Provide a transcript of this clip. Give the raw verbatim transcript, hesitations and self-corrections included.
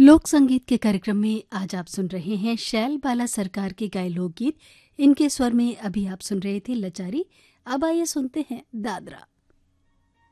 लोक संगीत के कार्यक्रम में आज आप सुन रहे हैं शैल बाला सरकार के गाए लोकगीत। इनके स्वर में अभी आप सुन रहे थे लचारी। अब आइए सुनते हैं दादरा।